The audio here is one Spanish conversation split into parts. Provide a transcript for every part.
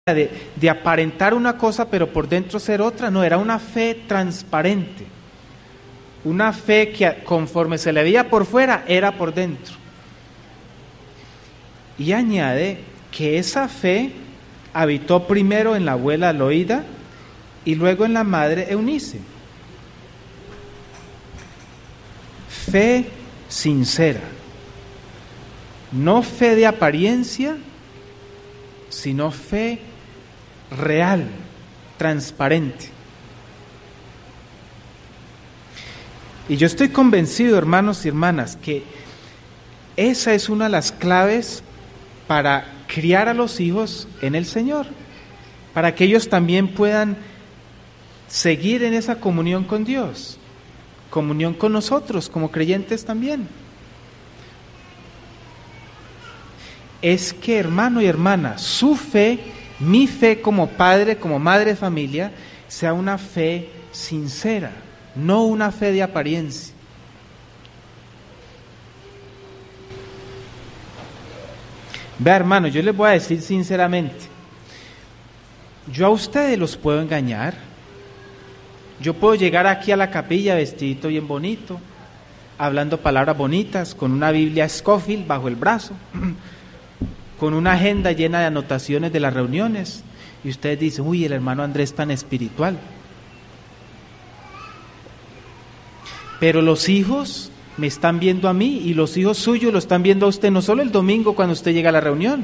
de aparentar una cosa pero por dentro ser otra, no, era una fe transparente, una fe que conforme se le veía por fuera era por dentro. Y añade que esa fe habitó primero en la abuela Loida y luego en la madre Eunice. Fe sincera, no fe de apariencia, sino fe real, transparente. Y yo estoy convencido, hermanos y hermanas, que esa es una de las claves para criar a los hijos en el Señor, para que ellos también puedan seguir en esa comunión con Dios, comunión con nosotros como creyentes también. Es que, hermano y hermana, su fe, mi fe como padre, como madre de familia, sea una fe sincera, no una fe de apariencia. Vea, hermano, yo les voy a decir sinceramente, yo a ustedes los puedo engañar. Yo puedo llegar aquí a la capilla vestidito bien bonito, hablando palabras bonitas, con una Biblia Scofield bajo el brazo, con una agenda llena de anotaciones de las reuniones, y ustedes dicen, uy, el hermano Andrés tan espiritual. Pero los hijos me están viendo a mí, y los hijos suyos lo están viendo a usted, no solo el domingo cuando usted llega a la reunión,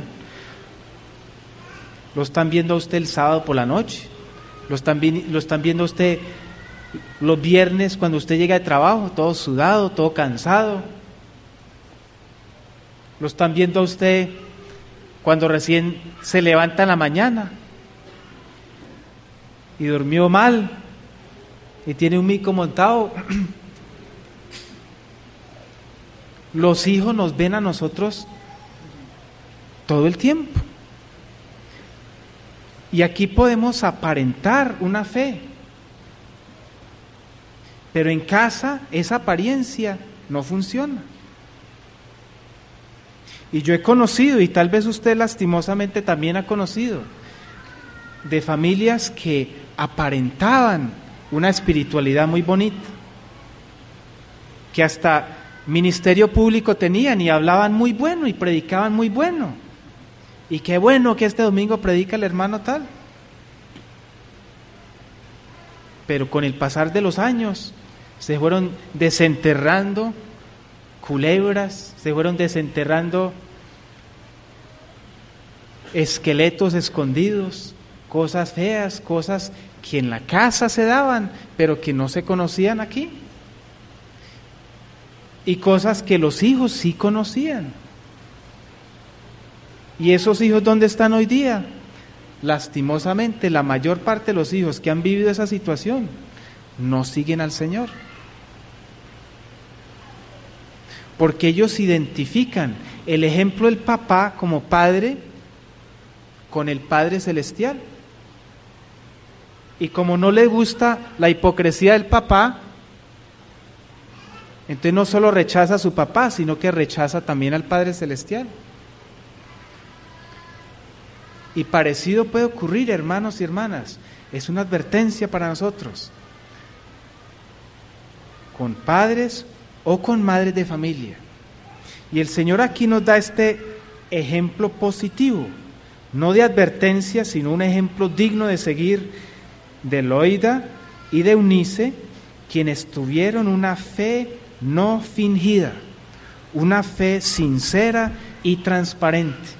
lo están viendo a usted el sábado por la noche, lo están viendo a usted los viernes cuando usted llega de trabajo, todo sudado, todo cansado, lo están viendo a usted cuando recién se levanta en la mañana y durmió mal y tiene un mico montado. Los hijos nos ven a nosotros todo el tiempo. Y aquí podemos aparentar una fe, pero en casa esa apariencia no funciona. Y yo he conocido, y tal vez usted lastimosamente también ha conocido, de familias que aparentaban una espiritualidad muy bonita, que hasta ministerio público tenían y hablaban muy bueno y predicaban muy bueno. Y qué bueno que este domingo predica el hermano tal. Pero con el pasar de los años se fueron desenterrando culebras, se fueron desenterrando esqueletos escondidos, cosas feas, cosas que en la casa se daban, pero que no se conocían aquí. Y cosas que los hijos sí conocían. ¿Y esos hijos dónde están hoy día? Lastimosamente, la mayor parte de los hijos que han vivido esa situación no siguen al Señor. Porque ellos identifican el ejemplo del papá como padre con el Padre Celestial. Y como no les gusta la hipocresía del papá, entonces no solo rechaza a su papá, sino que rechaza también al Padre Celestial. Y parecido puede ocurrir, hermanos y hermanas. Es una advertencia para nosotros, con padres o con madres de familia. Y el Señor aquí nos da este ejemplo positivo, no de advertencia, sino un ejemplo digno de seguir de Loida y de Eunice, quienes tuvieron una fe no fingida, una fe sincera y transparente.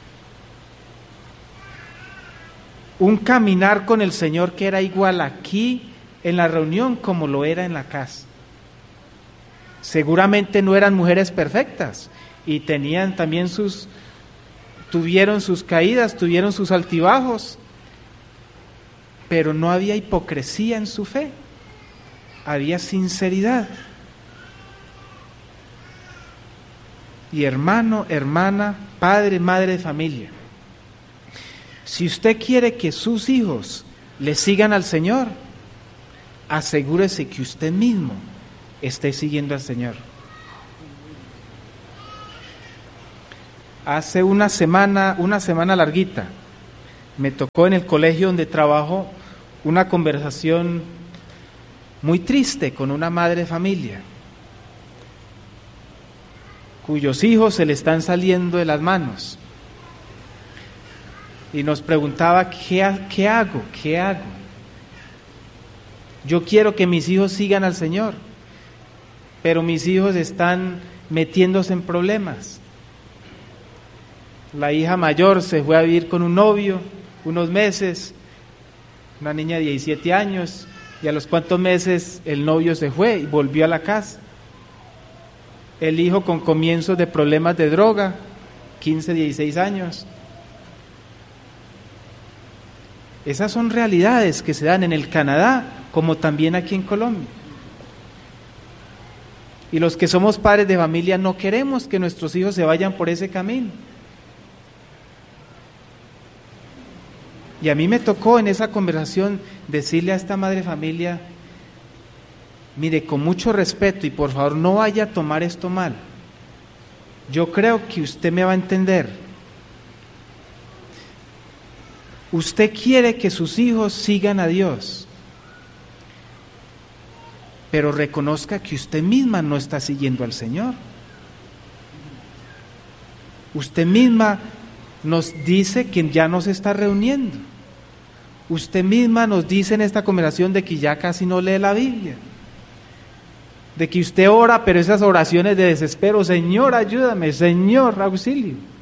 Un caminar con el Señor que era igual aquí en la reunión como lo era en la casa. Seguramente no eran mujeres perfectas y tenían también tuvieron sus caídas, tuvieron sus altibajos, pero no había hipocresía en su fe, había sinceridad. Y hermano, hermana, padre, madre de familia, si usted quiere que sus hijos le sigan al Señor, asegúrese que usted mismo esté siguiendo al Señor. Hace una semana larguita, Me tocó en el colegio donde trabajo una conversación muy triste con una madre de familia, cuyos hijos se le están saliendo de las manos. Y nos preguntaba, ¿qué hago? ¿Qué hago? Yo quiero que mis hijos sigan al Señor, pero mis hijos están metiéndose en problemas. La hija mayor se fue a vivir con un novio unos meses, una niña de 17 años, y a los cuantos meses el novio se fue y volvió a la casa. El hijo con comienzos de problemas de droga, 15, 16 años. Esas son realidades que se dan en el Canadá, como también aquí en Colombia. Y los que somos padres de familia no queremos que nuestros hijos se vayan por ese camino. Y a mí me tocó en esa conversación decirle a esta madre de familia, mire, con mucho respeto y por favor no vaya a tomar esto mal. Yo creo que usted me va a entender. Usted quiere que sus hijos sigan a Dios, pero reconozca que usted misma no está siguiendo al Señor. Usted misma nos dice que ya no se está reuniendo. Usted misma nos dice en esta conversación de que ya casi no lee la Biblia, de que usted ora, pero esas oraciones de desespero, Señor, ayúdame, Señor, auxilio.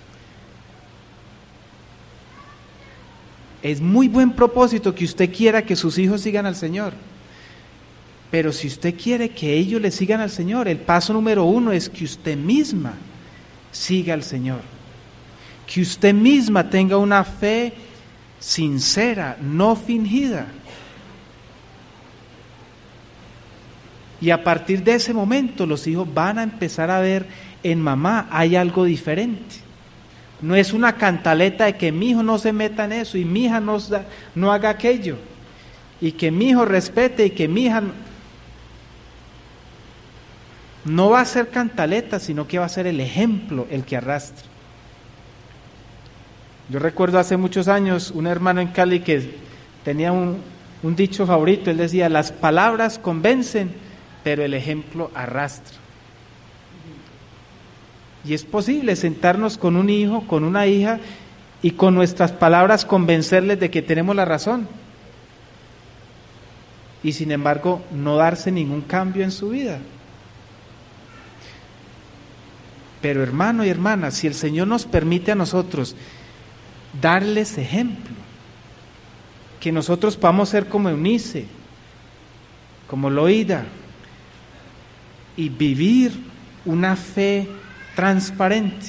Es muy buen propósito que usted quiera que sus hijos sigan al Señor, pero si usted quiere que ellos le sigan al Señor, el paso número 1 es que usted misma siga al Señor, que usted misma tenga una fe sincera, no fingida. Y a partir de ese momento los hijos van a empezar a ver en mamá hay algo diferente. No es una cantaleta de que mi hijo no se meta en eso y mi hija no haga aquello, y que mi hijo respete y que mi hija no va a ser cantaleta, sino que va a ser el ejemplo el que arrastra. Yo recuerdo hace muchos años un hermano en Cali que tenía un dicho favorito. Él decía, las palabras convencen, pero el ejemplo arrastra. Y es posible sentarnos con un hijo, con una hija, y con nuestras palabras convencerles de que tenemos la razón. Y sin embargo, no darse ningún cambio en su vida. Pero hermano y hermana, si el Señor nos permite a nosotros darles ejemplo, que nosotros podamos ser como Eunice, como Loida, y vivir una fe transparente,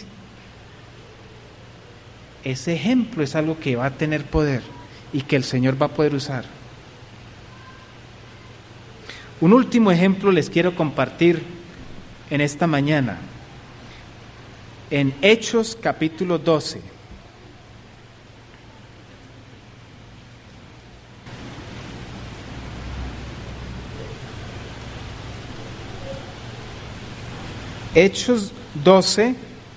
ese ejemplo es algo que va a tener poder y que el Señor va a poder usar. Un último ejemplo les quiero compartir en esta mañana, en Hechos capítulo 12. Hechos 12,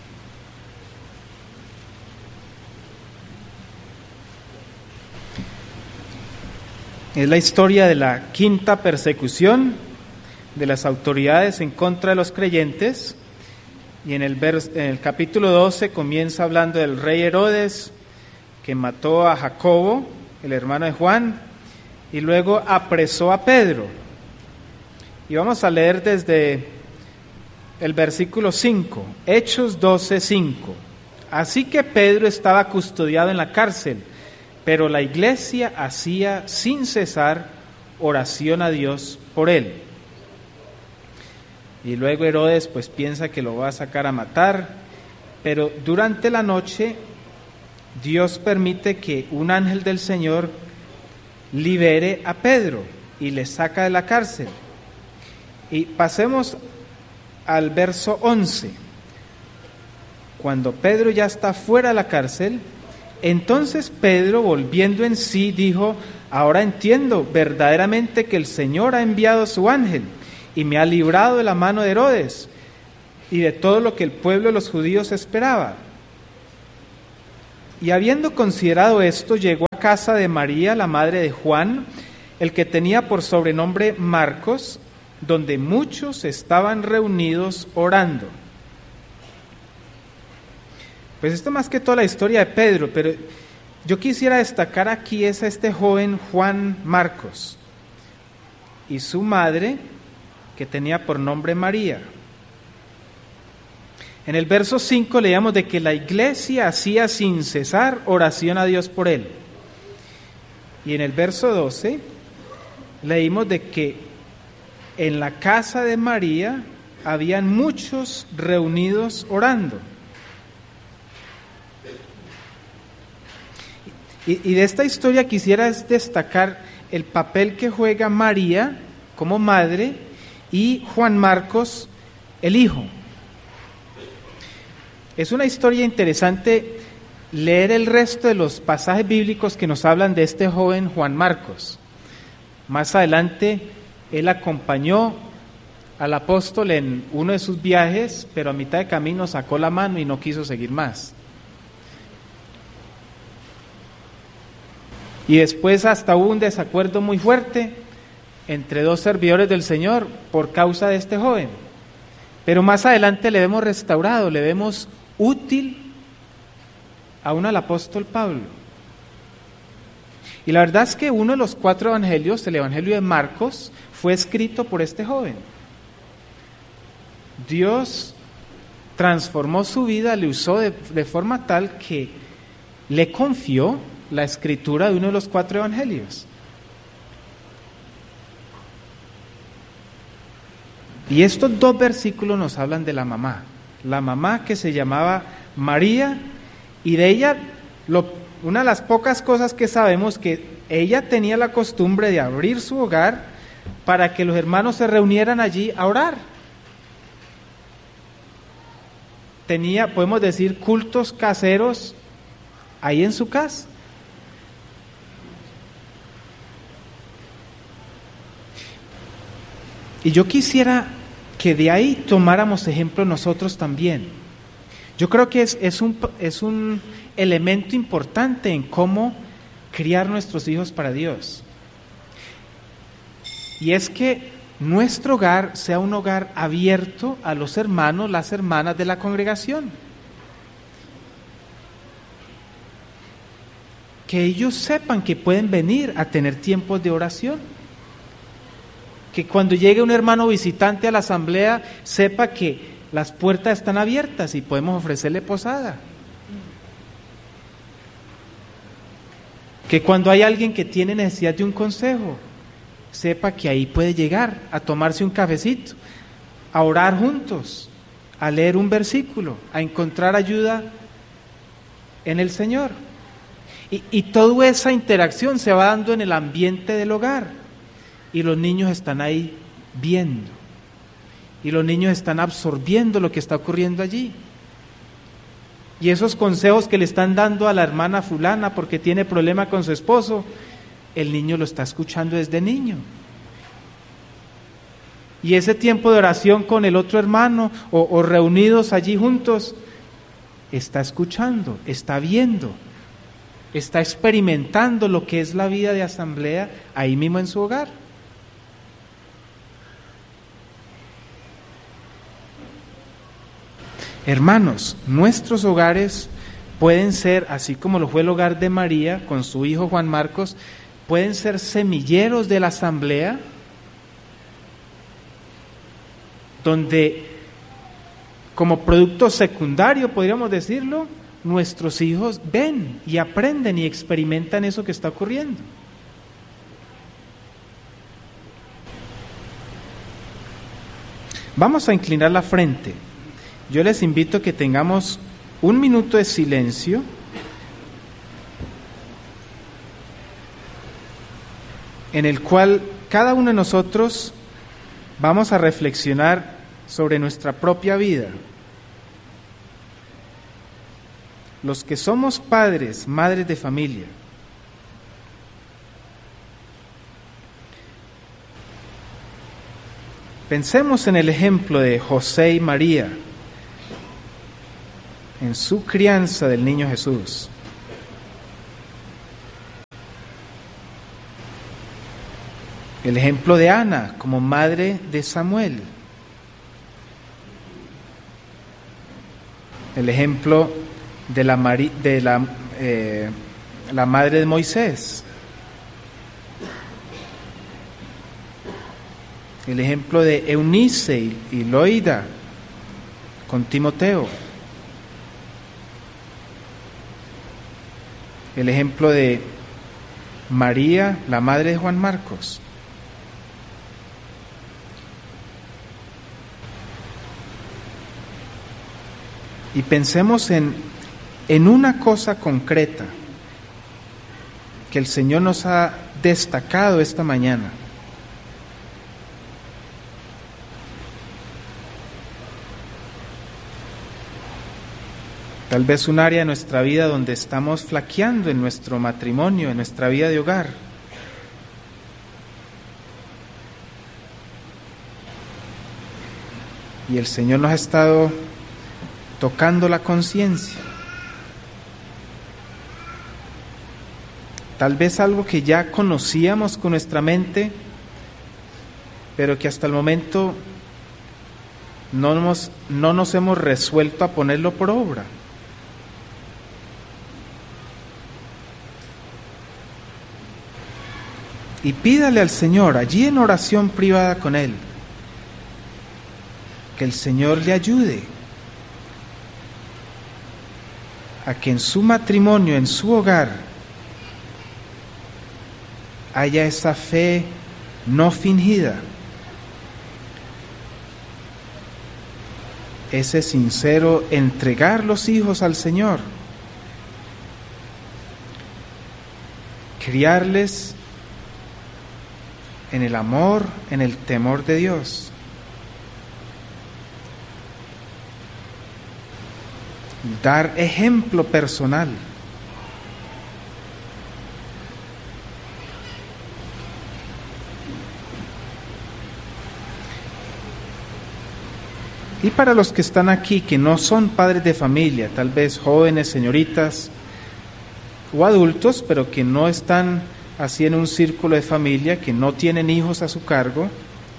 es la historia de la quinta persecución de las autoridades en contra de los creyentes, y en el capítulo 12 comienza hablando del rey Herodes, que mató a Jacobo, el hermano de Juan, y luego apresó a Pedro. Y vamos a leer desde el versículo 5, Hechos 12, 5. Así que Pedro estaba custodiado en la cárcel, pero la iglesia hacía sin cesar oración a Dios por él. Y luego Herodes pues piensa que lo va a sacar a matar, pero durante la noche Dios permite que un ángel del Señor libere a Pedro y le saca de la cárcel. Y pasemos al verso 11. Cuando Pedro ya está fuera de la cárcel, entonces Pedro, volviendo en sí, dijo: ahora entiendo verdaderamente que el Señor ha enviado su ángel y me ha librado de la mano de Herodes y de todo lo que el pueblo de los judíos esperaba. Y habiendo considerado esto, llegó a casa de María, la madre de Juan, el que tenía por sobrenombre Marcos, donde muchos estaban reunidos orando. Pues esto más que toda la historia de Pedro, pero yo quisiera destacar aquí es a este joven Juan Marcos y su madre, que tenía por nombre María. En el verso 5 leíamos de que la iglesia hacía sin cesar oración a Dios por él. Y en el verso 12 leímos de que en la casa de María habían muchos reunidos orando. Y de esta historia quisiera destacar el papel que juega María como madre y Juan Marcos, el hijo. Es una historia interesante leer el resto de los pasajes bíblicos que nos hablan de este joven Juan Marcos. Más adelante, él acompañó al apóstol en uno de sus viajes, pero a mitad de camino sacó la mano y no quiso seguir más. Y después hasta hubo un desacuerdo muy fuerte entre dos servidores del Señor por causa de este joven. Pero más adelante le vemos restaurado, le vemos útil aún al apóstol Pablo. Y la verdad es que uno de los 4 evangelios, el evangelio de Marcos, fue escrito por este joven. Dios transformó su vida, le usó de forma tal que le confió la escritura de uno de los 4 evangelios. Y estos 2 versículos nos hablan de la mamá que se llamaba María, y de ella, una de las pocas cosas que sabemos, que ella tenía la costumbre de abrir su hogar para que los hermanos se reunieran allí a orar. Tenía, podemos decir, cultos caseros ahí en su casa. Y yo quisiera que de ahí tomáramos ejemplo nosotros también. Yo creo que es un elemento importante en cómo criar nuestros hijos para Dios. Y es que nuestro hogar sea un hogar abierto a los hermanos, las hermanas de la congregación. Que ellos sepan que pueden venir a tener tiempos de oración. Que cuando llegue un hermano visitante a la asamblea, sepa que las puertas están abiertas y podemos ofrecerle posada. Que cuando hay alguien que tiene necesidad de un consejo, sepa que ahí puede llegar a tomarse un cafecito, a orar juntos, a leer un versículo, a encontrar ayuda en el Señor. Y toda esa interacción se va dando en el ambiente del hogar. Y los niños están ahí viendo. Y los niños están absorbiendo lo que está ocurriendo allí. Y esos consejos que le están dando a la hermana fulana porque tiene problema con su esposo, el niño lo está escuchando desde niño. Y ese tiempo de oración con el otro hermano o reunidos allí juntos, está escuchando, está viendo, está experimentando lo que es la vida de asamblea ahí mismo en su hogar. Hermanos, nuestros hogares pueden ser, así como lo fue el hogar de María con su hijo Juan Marcos, pueden ser semilleros de la asamblea, donde como producto secundario, podríamos decirlo, nuestros hijos ven y aprenden y experimentan eso que está ocurriendo. Vamos a inclinar la frente. Yo les invito a que tengamos un minuto de silencio en el cual cada uno de nosotros vamos a reflexionar sobre nuestra propia vida. Los que somos padres, madres de familia, pensemos en el ejemplo de José y María, en su crianza del niño Jesús. El ejemplo de Ana como madre de Samuel. El ejemplo de la madre de Moisés. El ejemplo de Eunice y Loida con Timoteo. El ejemplo de María, la madre de Juan Marcos. Y pensemos en una cosa concreta que el Señor nos ha destacado esta mañana. Tal vez un área de nuestra vida donde estamos flaqueando en nuestro matrimonio, en nuestra vida de hogar. Y el Señor nos ha estado tocando la conciencia. Tal vez algo que ya conocíamos con nuestra mente, pero que hasta el momento no nos hemos resuelto a ponerlo por obra. Y pídale al Señor, allí en oración privada con Él, que el Señor le ayude a que en su matrimonio, en su hogar, haya esa fe no fingida, ese sincero entregar los hijos al Señor, criarles en el amor, en el temor de Dios. Dar ejemplo personal. Y para los que están aquí, que no son padres de familia, tal vez jóvenes, señoritas o adultos, pero que no están así en un círculo de familia, que no tienen hijos a su cargo,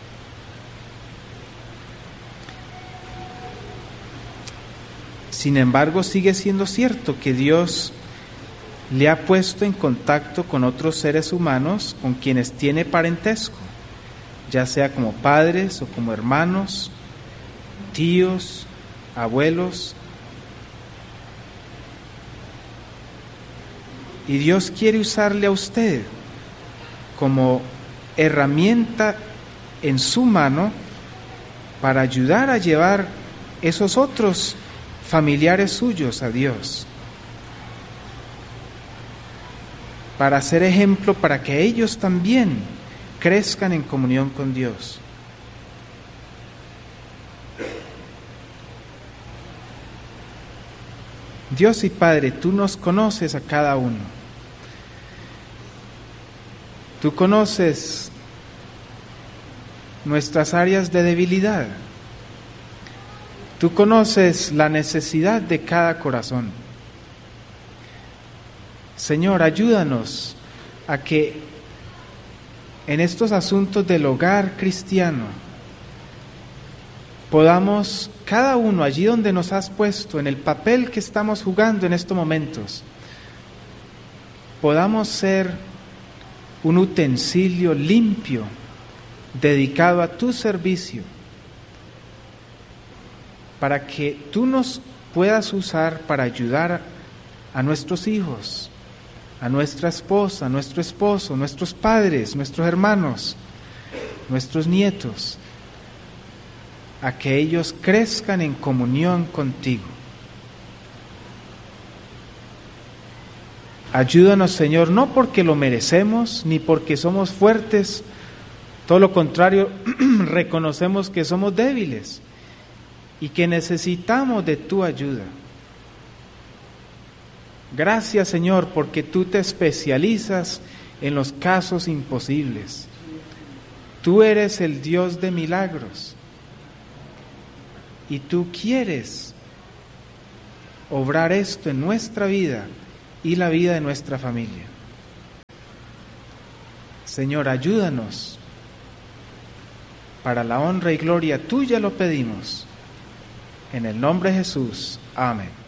sin embargo sigue siendo cierto que Dios le ha puesto en contacto con otros seres humanos con quienes tiene parentesco, ya sea como padres o como hermanos, tíos, abuelos. Y Dios quiere usarle a usted como herramienta en su mano para ayudar a llevar esos otros familiares suyos a Dios, para ser ejemplo para que ellos también crezcan en comunión con Dios. Dios y Padre, tú nos conoces a cada uno. Tú conoces nuestras áreas de debilidad. Tú conoces la necesidad de cada corazón. Señor, ayúdanos a que en estos asuntos del hogar cristiano podamos, cada uno allí donde nos has puesto, en el papel que estamos jugando en estos momentos, podamos ser un utensilio limpio, dedicado a tu servicio, para que tú nos puedas usar para ayudar a nuestros hijos, a nuestra esposa, a nuestro esposo, nuestros padres, nuestros hermanos, nuestros nietos, a que ellos crezcan en comunión contigo. Ayúdanos, Señor, no porque lo merecemos, ni porque somos fuertes, todo lo contrario, reconocemos que somos débiles y que necesitamos de tu ayuda. Gracias, Señor, porque tú te especializas en los casos imposibles. Tú eres el Dios de milagros y tú quieres obrar esto en nuestra vida y la vida de nuestra familia. Señor, ayúdanos Para la honra y gloria tuya lo pedimos. En el nombre de Jesús. Amén.